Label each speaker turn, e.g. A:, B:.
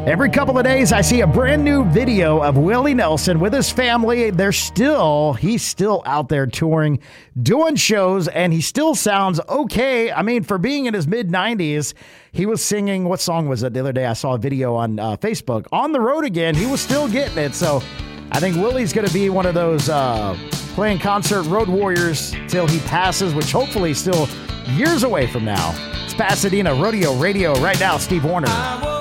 A: Every couple of days, I see a brand new video of Willie Nelson with his family. He's still out there touring, doing shows, and he still sounds okay. I mean, for being in his mid-90s, he was singing, what song was it the other day? I saw a video on Facebook. On the Road Again, he was still getting it. So I think Willie's going to be one of those playing concert road warriors till he passes, which hopefully is still years away from now. It's Pasadena Rodeo Radio right now, Steve Warner.